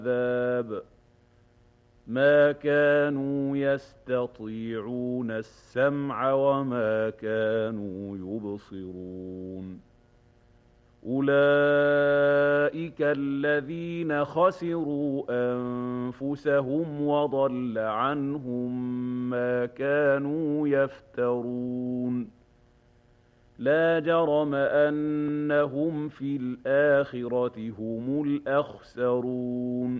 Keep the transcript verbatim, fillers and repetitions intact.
العذاب ما كانوا يستطيعون السمع وما كانوا يبصرون أولئك الذين خسروا أنفسهم وضل عنهم ما كانوا يفترون لا جرم أنهم في الآخرة هم الأخسرون